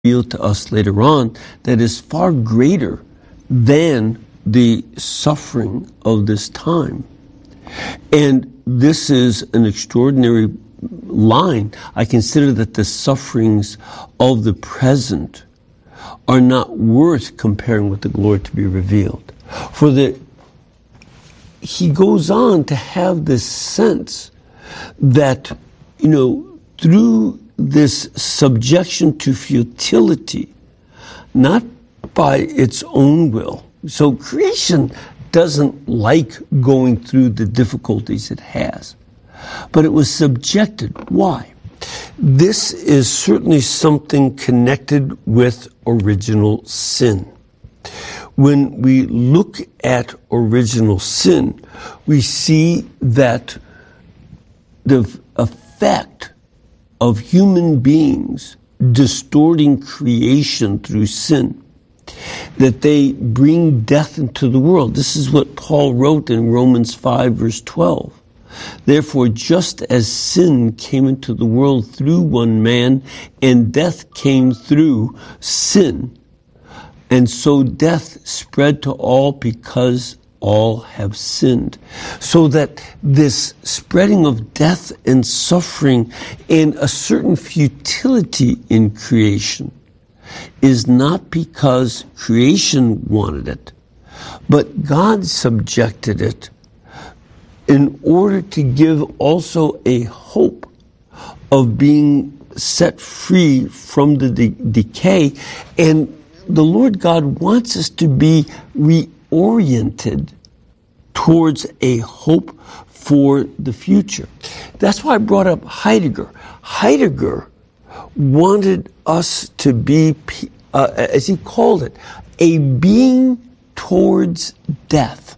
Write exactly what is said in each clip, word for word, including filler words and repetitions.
revealed to us later on that is far greater than the suffering of this time. And this is an extraordinary line. I consider that the sufferings of the present are not worth comparing with the glory to be revealed. For the he goes on to have this sense that, you know, through this subjection to futility, not by its own will. So creation doesn't like going through the difficulties it has, but it was subjected. Why? This is certainly something connected with original sin. When we look at original sin, we see that the effect of human beings distorting creation through sin, that they bring death into the world. This is what Paul wrote in Romans five, verse twelve. Therefore, just as sin came into the world through one man, and death came through sin, and so death spread to all because all have sinned. So that this spreading of death and suffering and a certain futility in creation is not because creation wanted it, but God subjected it in order to give also a hope of being set free from the de- decay. And the Lord God wants us to be reoriented towards a hope for the future. That's why I brought up Heidegger. Heidegger wanted us to be, uh, as he called it, a being towards death.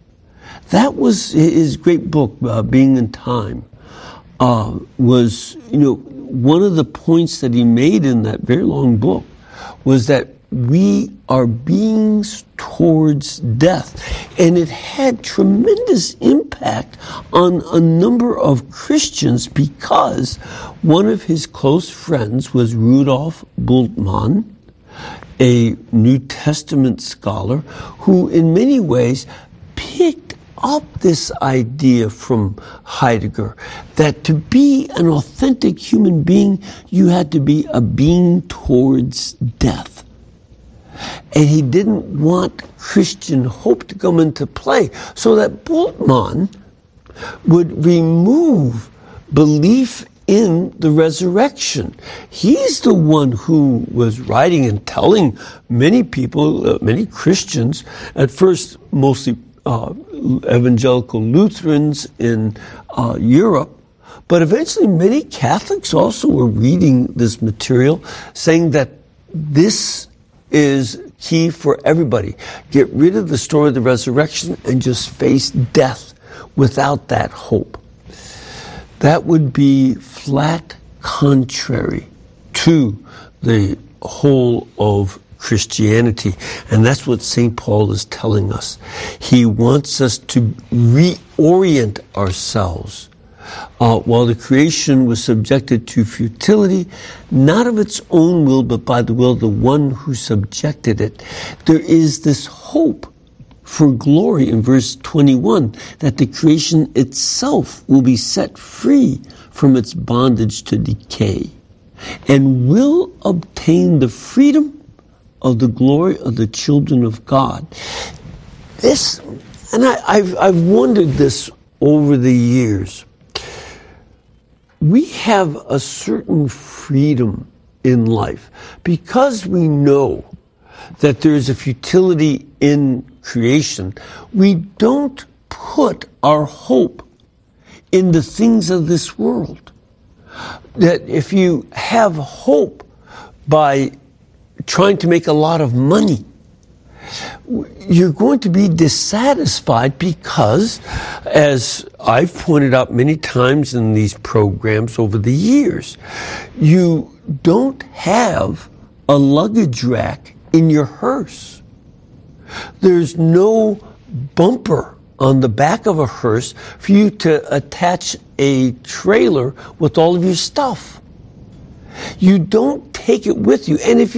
That was his great book, uh, Being in Time, uh, was, you know, one of the points that he made in that very long book was that we are beings towards death. And it had tremendous impact on a number of Christians because one of his close friends was Rudolf Bultmann, a New Testament scholar who in many ways picked up this idea from Heidegger that to be an authentic human being, you had to be a being towards death. And he didn't want Christian hope to come into play, so that Bultmann would remove belief in the resurrection. He's the one who was writing and telling many people, uh, many Christians, at first mostly uh, evangelical Lutherans in uh, Europe, but eventually many Catholics also were reading this material, saying that this is key for everybody. Get rid of the story of the resurrection and just face death without that hope. That would be flat contrary to the whole of Christianity. And that's what Saint Paul is telling us. He wants us to reorient ourselves. Uh, while the creation was subjected to futility, not of its own will, but by the will of the one who subjected it, there is this hope for glory in verse twenty-one, that the creation itself will be set free from its bondage to decay and will obtain the freedom of the glory of the children of God. This, and I, I've, I've wondered this over the years. We have a certain freedom in life because we know that there is a futility in creation. We don't put our hope in the things of this world. That if you have hope by trying to make a lot of money, you're going to be dissatisfied because, as I've pointed out many times in these programs over the years, you don't have a luggage rack in your hearse. There's no bumper on the back of a hearse for you to attach a trailer with all of your stuff. You don't take it with you. And if